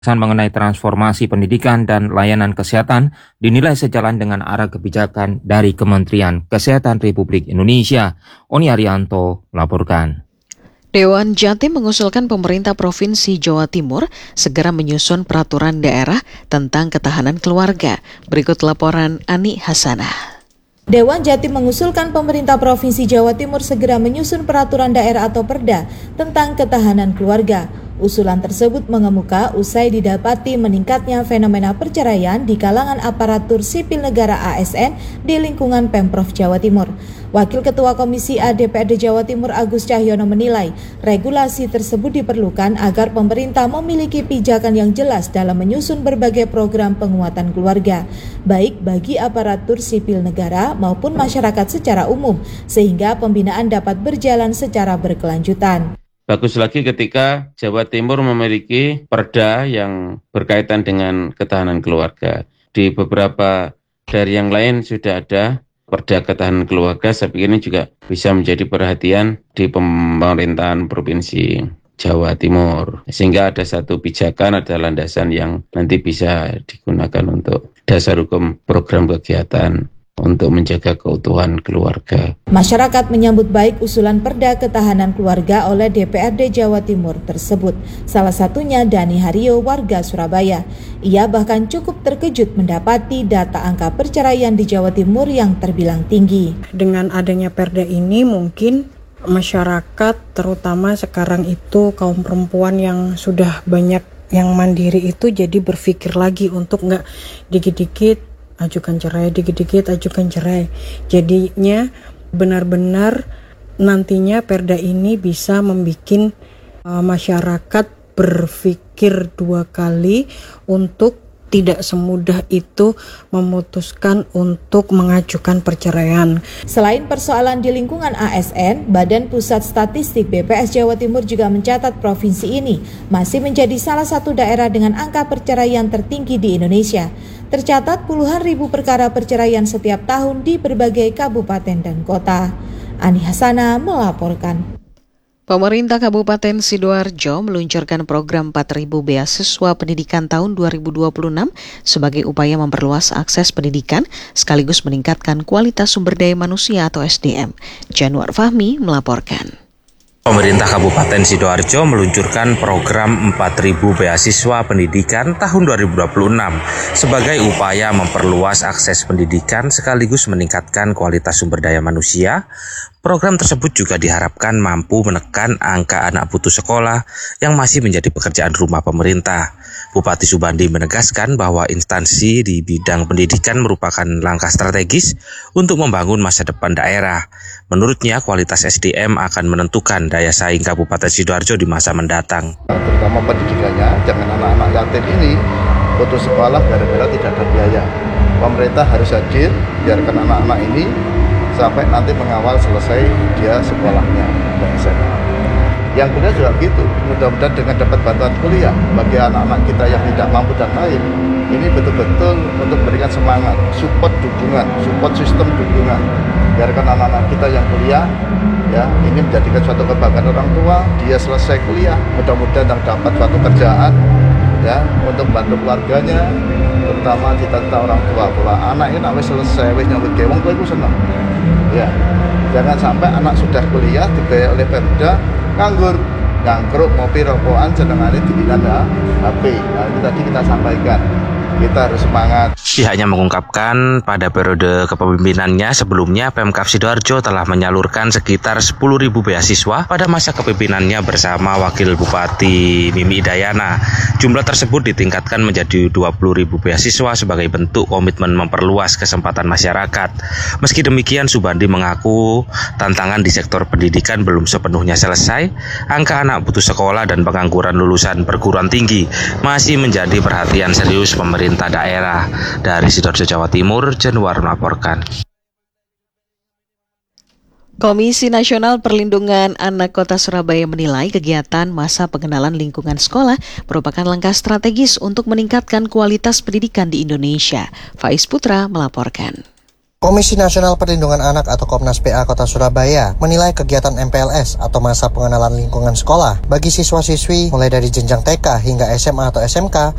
mengenai transformasi pendidikan dan layanan kesehatan dinilai sejalan dengan arah kebijakan dari Kementerian Kesehatan Republik Indonesia. Oni Arianto melaporkan. Dewan Jatim mengusulkan pemerintah Provinsi Jawa Timur segera menyusun peraturan daerah tentang ketahanan keluarga. Berikut laporan Ani Hasanah. Dewan Jatim mengusulkan pemerintah Provinsi Jawa Timur segera menyusun peraturan daerah atau Perda tentang ketahanan keluarga. Usulan tersebut mengemuka usai didapati meningkatnya fenomena perceraian di kalangan aparatur sipil negara ASN di lingkungan Pemprov Jawa Timur. Wakil Ketua Komisi A DPRD Jawa Timur Agus Cahyono menilai regulasi tersebut diperlukan agar pemerintah memiliki pijakan yang jelas dalam menyusun berbagai program penguatan keluarga, baik bagi aparatur sipil negara maupun masyarakat secara umum, sehingga pembinaan dapat berjalan secara berkelanjutan. Bagus lagi ketika Jawa Timur memiliki perda yang berkaitan dengan ketahanan keluarga. Di beberapa dari yang lain sudah ada perda ketahanan keluarga, saya pikir ini juga bisa menjadi perhatian di pemerintahan Provinsi Jawa Timur. Sehingga ada satu pijakan, ada landasan yang nanti bisa digunakan untuk dasar hukum program kegiatan untuk menjaga keutuhan keluarga. Masyarakat menyambut baik usulan Perda Ketahanan Keluarga oleh DPRD Jawa Timur tersebut. Salah satunya Dani Hario, warga Surabaya. Ia bahkan cukup terkejut mendapati data angka perceraian di Jawa Timur yang terbilang tinggi. Dengan adanya Perda ini mungkin masyarakat, terutama sekarang itu kaum perempuan yang sudah banyak yang mandiri itu jadi berpikir lagi untuk nggak dikit-dikit ajukan cerai, dikit-dikit ajukan cerai. Jadinya benar-benar nantinya Perda ini bisa membuat masyarakat berpikir dua kali untuk tidak semudah itu memutuskan untuk mengajukan perceraian. Selain persoalan di lingkungan ASN, Badan Pusat Statistik BPS Jawa Timur juga mencatat provinsi ini masih menjadi salah satu daerah dengan angka perceraian tertinggi di Indonesia. Tercatat puluhan ribu perkara perceraian setiap tahun di berbagai kabupaten dan kota. Ani Hasanah melaporkan. Pemerintah Kabupaten Sidoarjo meluncurkan program 4.000 beasiswa pendidikan tahun 2026 sebagai upaya memperluas akses pendidikan sekaligus meningkatkan kualitas sumber daya manusia atau SDM. Januar Fahmi melaporkan. Pemerintah Kabupaten Sidoarjo meluncurkan program 4.000 beasiswa pendidikan tahun 2026 sebagai upaya memperluas akses pendidikan sekaligus meningkatkan kualitas sumber daya manusia. Program tersebut juga diharapkan mampu menekan angka anak putus sekolah yang masih menjadi pekerjaan rumah pemerintah. Bupati Subandi menegaskan bahwa instansi di bidang pendidikan merupakan langkah strategis untuk membangun masa depan daerah. Menurutnya, kualitas SDM akan menentukan daya saing Kabupaten Sidoarjo di masa mendatang. Terutama pendidikannya, jangan anak-anak yatim ini putus sekolah gara-gara tidak ada biaya. Pemerintah harus hadir, biarkan anak-anak ini sampai nanti mengawal selesai dia sekolahnya ke SMA. Yang kedua juga gitu, mudah-mudahan dengan dapat bantuan kuliah bagi anak-anak kita yang tidak mampu dan lain, ini betul-betul untuk memberikan semangat, support dukungan, support sistem dukungan. Biarkan anak-anak kita yang kuliah, ya, ini menjadikan suatu kebanggaan orang tua, dia selesai kuliah, mudah-mudahan dapat suatu kerjaan, ya, untuk membantu keluarganya, terutama cita-cita orang tua. Kalau anak ini wis selesai, wis nyambut gawe, wong tua itu senang. Ya, jangan sampai anak sudah kuliah dibayar oleh Pemda nganggur, ngangkruk, ngopi, rokokan, senengane dibilang HP. Nah, itu tadi kita sampaikan. Kita harus semangat. Pihaknya mengungkapkan pada periode kepemimpinannya sebelumnya Pemkab Sidoarjo telah menyalurkan sekitar 10.000 beasiswa pada masa kepemimpinannya bersama Wakil Bupati Mimi Idayana. Jumlah tersebut ditingkatkan menjadi 20.000 beasiswa sebagai bentuk komitmen memperluas kesempatan masyarakat. Meski demikian, Subandi mengaku tantangan di sektor pendidikan belum sepenuhnya selesai. Angka anak putus sekolah dan pengangguran lulusan perguruan tinggi masih menjadi perhatian serius pemerintah daerah. Dari Sidoarjo, Jawa Timur, Januar melaporkan. Komisi Nasional Perlindungan Anak Kota Surabaya menilai kegiatan masa pengenalan lingkungan sekolah merupakan langkah strategis untuk meningkatkan kualitas pendidikan di Indonesia. Faiz Putra melaporkan. Komisi Nasional Perlindungan Anak atau Komnas PA Kota Surabaya menilai kegiatan MPLS atau masa pengenalan lingkungan sekolah bagi siswa-siswi mulai dari jenjang TK hingga SMA atau SMK